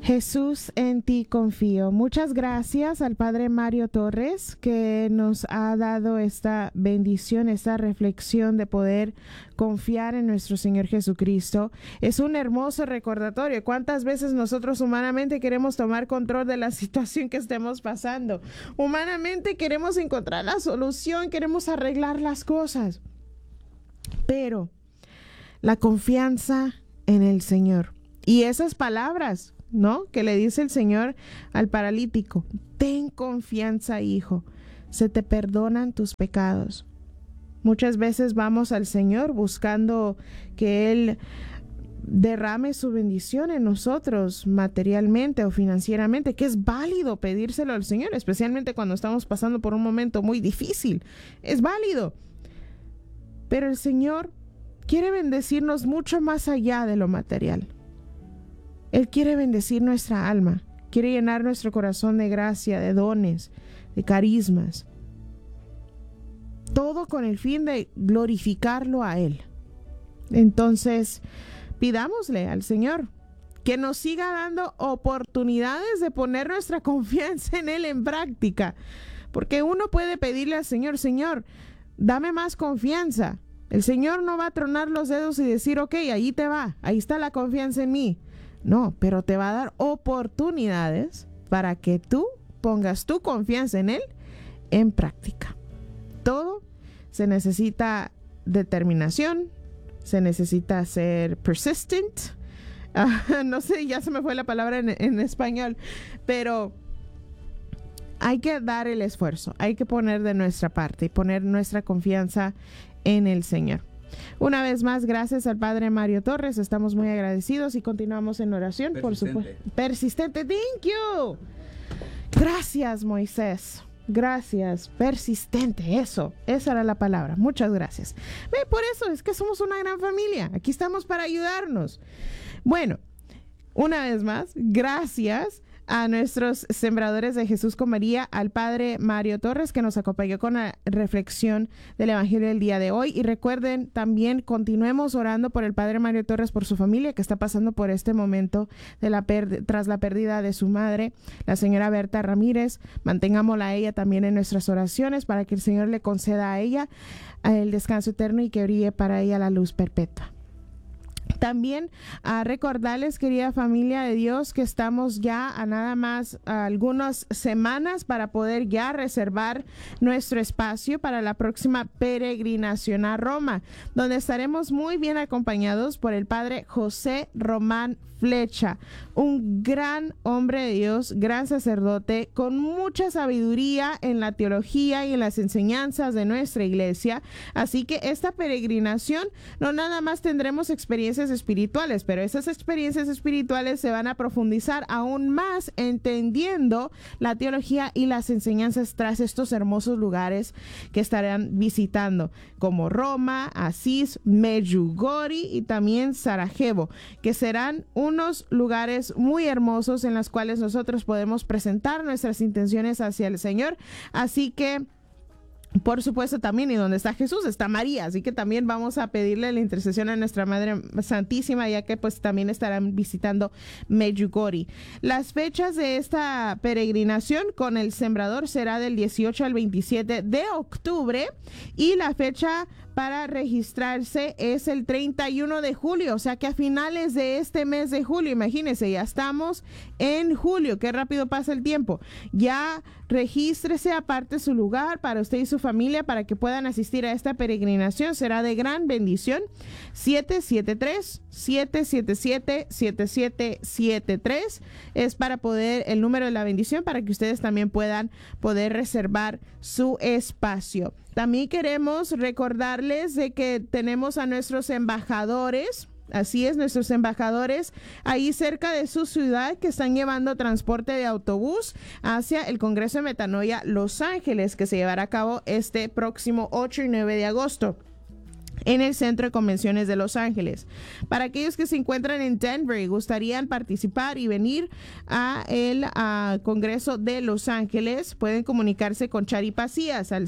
Jesús, en ti confío. Muchas gracias al Padre Mario Torres, que nos ha dado esta bendición, esta reflexión de poder confiar en nuestro Señor Jesucristo. Es un hermoso recordatorio. ¿Cuántas veces nosotros humanamente queremos tomar control de la situación que estemos pasando? Humanamente queremos encontrar la solución, queremos arreglar las cosas. Pero la confianza en el Señor y esas palabras, ¿no?, que le dice el Señor al paralítico: ten confianza, hijo, se te perdonan tus pecados. Muchas veces vamos al Señor buscando que Él derrame su bendición en nosotros materialmente o financieramente, que es válido pedírselo al Señor, especialmente cuando estamos pasando por un momento muy difícil. Es válido. Pero el Señor quiere bendecirnos mucho más allá de lo material. Él quiere bendecir nuestra alma, quiere llenar nuestro corazón de gracia, de dones, de carismas. Todo con el fin de glorificarlo a Él. Entonces, pidámosle al Señor que nos siga dando oportunidades de poner nuestra confianza en Él en práctica. Porque uno puede pedirle al Señor: Señor, dame más confianza. El Señor no va a tronar los dedos y decir: ok, ahí te va, ahí está la confianza en mí. No, pero te va a dar oportunidades para que tú pongas tu confianza en Él en práctica. Todo se necesita determinación, se necesita ser persistent. No sé, ya se me fue la palabra en español, pero hay que dar el esfuerzo, hay que poner de nuestra parte y poner nuestra confianza en el Señor. Una vez más, gracias al Padre Mario Torres, estamos muy agradecidos y continuamos en oración, por supuesto. Persistente, thank you. Gracias, Moisés. Gracias, persistente, esa era la palabra. Muchas gracias. Por eso es que somos una gran familia. Aquí estamos para ayudarnos. Bueno, una vez más, gracias a nuestros sembradores de Jesús con María, al Padre Mario Torres, que nos acompañó con la reflexión del Evangelio del día de hoy. Y recuerden, también continuemos orando por el Padre Mario Torres, por su familia, que está pasando por este momento tras la pérdida de su madre, la señora Berta Ramírez. Mantengámosla a ella también en nuestras oraciones para que el Señor le conceda a ella el descanso eterno y que brille para ella la luz perpetua. También a recordarles, querida familia de Dios, que estamos ya a nada más algunas semanas para poder ya reservar nuestro espacio para la próxima peregrinación a Roma, donde estaremos muy bien acompañados por el Padre José Román Flecha, un gran hombre de Dios, gran sacerdote, con mucha sabiduría en la teología y en las enseñanzas de nuestra iglesia. Así que esta peregrinación no nada más tendremos experiencias espirituales, pero esas experiencias espirituales se van a profundizar aún más entendiendo la teología y las enseñanzas tras estos hermosos lugares que estarán visitando, como Roma, Asís, Medjugorje y también Sarajevo, que serán unos lugares muy hermosos en los cuales nosotros podemos presentar nuestras intenciones hacia el Señor. Así que, por supuesto, también, y donde está Jesús está María, así que también vamos a pedirle la intercesión a nuestra Madre Santísima, ya que pues también estarán visitando Medjugorje. Las fechas de esta peregrinación con el sembrador será del 18 al 27 de octubre y la fecha para registrarse es el 31 de julio, o sea que a finales de este mes de julio, imagínense, ya estamos en julio, qué rápido pasa el tiempo. Ya regístrese, aparte su lugar para usted y su familia para que puedan asistir a esta peregrinación, será de gran bendición. 773-777-7773 es para poder, el número de la bendición, para que ustedes también puedan poder reservar su espacio. También queremos recordarles de que tenemos a nuestros embajadores, así es, nuestros embajadores ahí cerca de su ciudad, que están llevando transporte de autobús hacia el Congreso de Metanoia Los Ángeles, que se llevará a cabo este próximo 8 y 9 de agosto. en el Centro de Convenciones de Los Ángeles. Para aquellos que se encuentran en Denver y gustarían participar y venir a el Congreso de Los Ángeles, pueden comunicarse con Chari Pacías al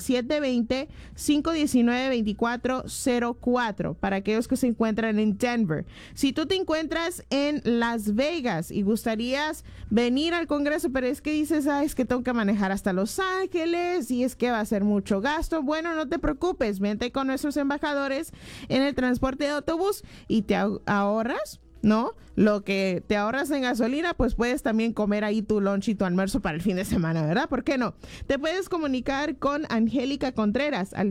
720-519-2404 para aquellos que se encuentran en Denver. Si tú te encuentras en Las Vegas y gustarías venir al Congreso, pero es que dices, es que tengo que manejar hasta Los Ángeles y es que va a ser mucho gasto, bueno, no te preocupes, vente con nuestros embajadores en el transporte de autobús y te ahorras, ¿no? Lo que te ahorras en gasolina, pues puedes también comer ahí tu lunch y tu almuerzo para el fin de semana, ¿verdad? ¿Por qué no? Te puedes comunicar con Angélica Contreras al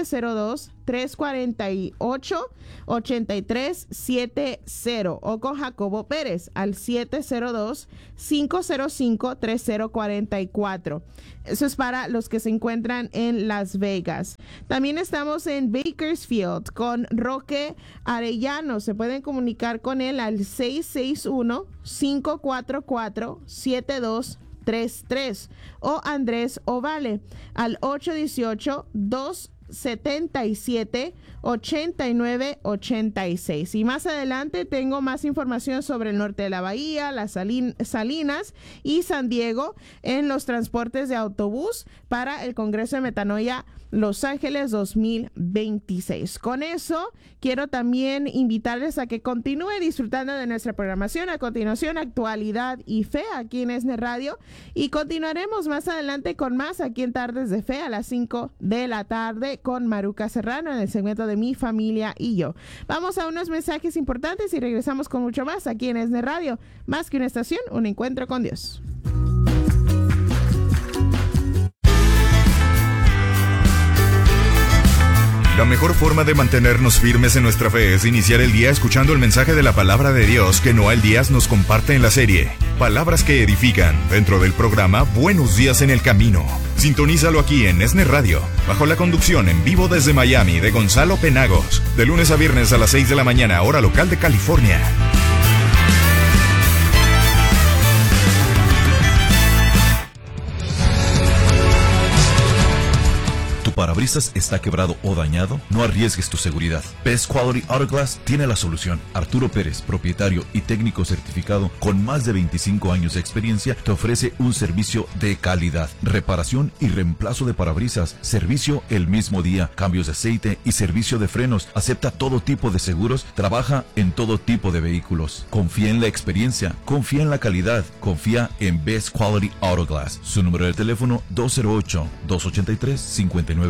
702-348-8370 o con Jacobo Pérez al 702-505-3044. Eso es para los que se encuentran en Las Vegas. También estamos en Bakersfield con Roque Arellano. Se pueden comunicar con él al 661-544-7233 o Andrés Ovale al 818-277-8986. Y más adelante tengo más información sobre el norte de la bahía, las Salinas y San Diego en los transportes de autobús para el Congreso de Metanoia Los Ángeles 2026. Con eso, quiero también invitarles a que continúe disfrutando de nuestra programación. A continuación, Actualidad y Fe aquí en ESNE Radio. Y continuaremos más adelante con más aquí en Tardes de Fe a las 5 de la tarde con Maruca Serrano en el segmento de Mi Familia y Yo. Vamos a unos mensajes importantes y regresamos con mucho más aquí en ESNE Radio. Más que una estación, un encuentro con Dios. La mejor forma de mantenernos firmes en nuestra fe es iniciar el día escuchando el mensaje de la palabra de Dios que Noel Díaz nos comparte en la serie Palabras que Edifican, dentro del programa Buenos Días en el Camino. Sintonízalo aquí en ESNE Radio, bajo la conducción en vivo desde Miami de Gonzalo Penagos, de lunes a viernes a las 6 de la mañana, hora local de California. Parabrisas está quebrado o dañado, no arriesgues tu seguridad. Best Quality Auto Glass tiene la solución. Arturo Pérez, propietario y técnico certificado con más de 25 años de experiencia, te ofrece un servicio de calidad, reparación y reemplazo de parabrisas, servicio el mismo día, cambios de aceite y servicio de frenos. Acepta todo tipo de seguros, trabaja en todo tipo de vehículos. Confía en la experiencia, confía en la calidad, confía en Best Quality Auto Glass. Su número de teléfono 208-283-5911,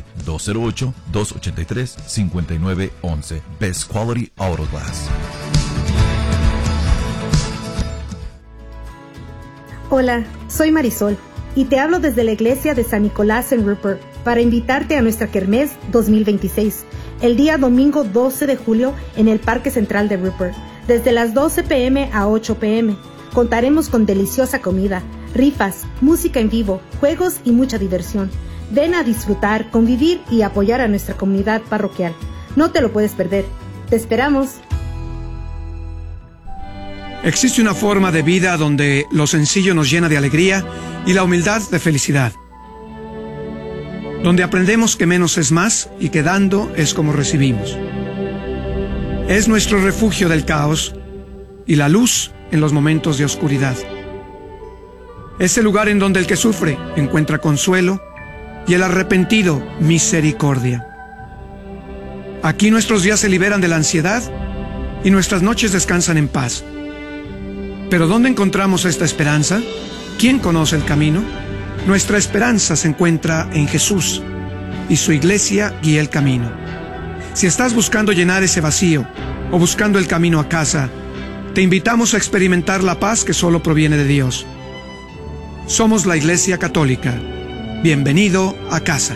208-283-5911. Best Quality Auto Glass. Hola, soy Marisol y te hablo desde la iglesia de San Nicolás en Rupert para invitarte a nuestra Kermés 2026, el día domingo 12 de julio en el Parque Central de Rupert, desde las 12 p.m. a 8 p.m. Contaremos con deliciosa comida, rifas, música en vivo, juegos y mucha diversión. Ven a disfrutar, convivir y apoyar a nuestra comunidad parroquial. No te lo puedes perder. ¡Te esperamos! Existe una forma de vida donde lo sencillo nos llena de alegría y la humildad de felicidad. Donde aprendemos que menos es más y que dando es como recibimos. Es nuestro refugio del caos y la luz en los momentos de oscuridad. Es el lugar en donde el que sufre encuentra consuelo y el arrepentido misericordia. Aquí nuestros días se liberan de la ansiedad y nuestras noches descansan en paz. ¿Pero dónde encontramos esta esperanza? ¿Quién conoce el camino? Nuestra esperanza se encuentra en Jesús y su iglesia guía el camino. Si estás buscando llenar ese vacío o buscando el camino a casa, te invitamos a experimentar la paz que solo proviene de Dios. Somos la Iglesia Católica. Bienvenido a casa.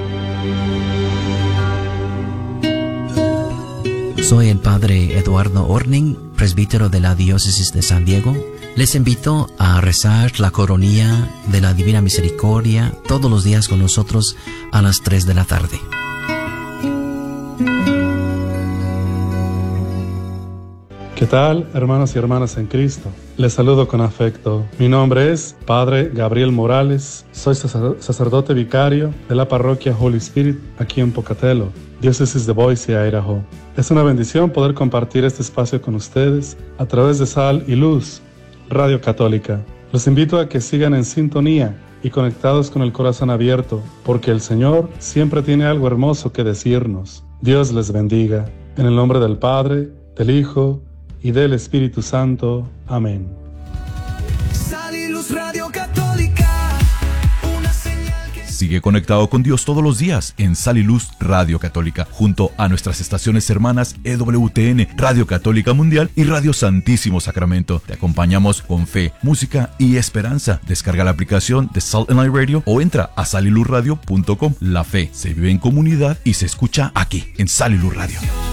Soy el Padre Eduardo Orning, presbítero de la Diócesis de San Diego. Les invito a rezar la coronilla de la Divina Misericordia todos los días con nosotros a las 3 de la tarde. Que ¿Qué tal, hermanos y hermanas en Cristo? Les saludo con afecto. Mi nombre es Padre Gabriel Morales. Soy sacerdote vicario de la parroquia Holy Spirit aquí en Pocatello, diócesis de Boise, Idaho. Es una bendición poder compartir este espacio con ustedes a través de Sal y Luz, Radio Católica. Los invito a que sigan en sintonía y conectados con el corazón abierto, porque el Señor siempre tiene algo hermoso que decirnos. Dios les bendiga. En el nombre del Padre, del Hijo y del Espíritu Santo. Amén. Sal y Luz Radio Católica, una señal que... Sigue conectado con Dios todos los días en Sal y Luz Radio Católica, junto a nuestras estaciones hermanas EWTN, Radio Católica Mundial y Radio Santísimo Sacramento. Te acompañamos con fe, música y esperanza. Descarga la aplicación de Salt and Light Radio o entra a saliluzradio.com. La fe se vive en comunidad y se escucha aquí en Sal y Luz Radio.